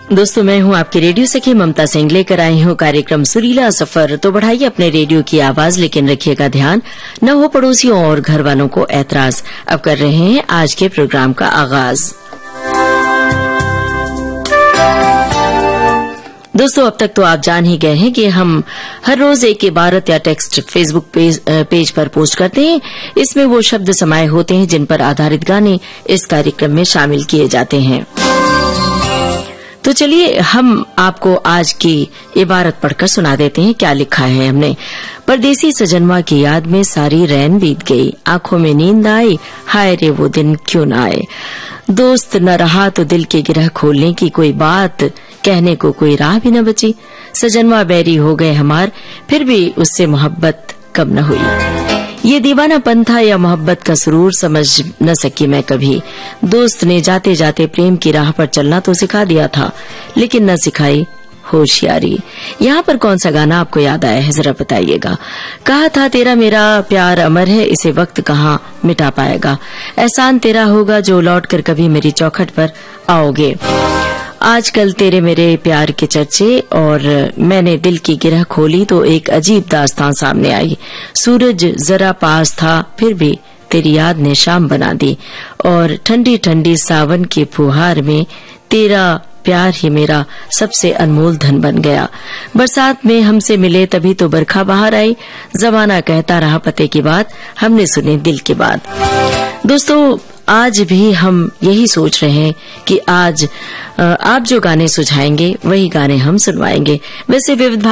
दोस्तों, मैं हूं आपकी रेडियो सखी ममता सिंह, लेकर आई हूं कार्यक्रम सुरीला सफर। तो बढ़ाइए अपने रेडियो की आवाज, लेकिन रखिएगा ध्यान, न हो पड़ोसियों और घर वालों को ऐतराज। अब कर रहे हैं आज के प्रोग्राम का आगाज। दोस्तों, अब तक तो आप जान ही गए हैं कि हम हर रोज एक इबारत या टेक्स्ट फेसबुक पेज पर पोस्ट करते हैं। इसमें वो शब्द समाये होते हैं जिन पर आधारित गाने इस कार्यक्रम में शामिल किए जाते हैं। तो चलिए हम आपको आज की इबारत पढ़कर सुना देते हैं। क्या लिखा है हमने। परदेसी सजनवा की याद में सारी रैन बीत गई, आंखों में नींद आई, हाय रे वो दिन क्यों न आए। दोस्त न रहा तो दिल के गिरह खोलने की कोई बात, कहने को कोई राह भी न बची। सजनवा बैरी हो गए हमार, फिर भी उससे मोहब्बत कम न हुई। ये दीवानापन था या मोहब्बत का सुरूर, समझ न सकी मैं कभी। दोस्त ने जाते जाते प्रेम की राह पर चलना तो सिखा दिया था, लेकिन न सिखाई होशियारी। यहाँ पर कौन सा गाना आपको याद आया है, जरा बताइएगा। कहा था तेरा मेरा प्यार अमर है, इसे वक्त कहाँ मिटा पाएगा। एहसान तेरा होगा जो लौट कर कभी मेरी चौखट पर आओगे। आजकल तेरे मेरे प्यार के चर्चे, और मैंने दिल की गिरह खोली तो एक अजीब दास्तान सामने आई। सूरज जरा पास था, फिर भी तेरी याद ने शाम बना दी, और ठंडी ठंडी सावन की फुहार में तेरा प्यार ही मेरा सबसे अनमोल धन बन गया। बरसात में हमसे मिले तभी तो बरखा बाहर आई, जमाना कहता रहा पते की बात, हमने सुने दिल की बात। दोस्तों, आज भी हम यही सोच रहे हैं कि आज आप जो गाने सुझाएंगे वही गाने हम सुनवाएंगे। वैसे विविध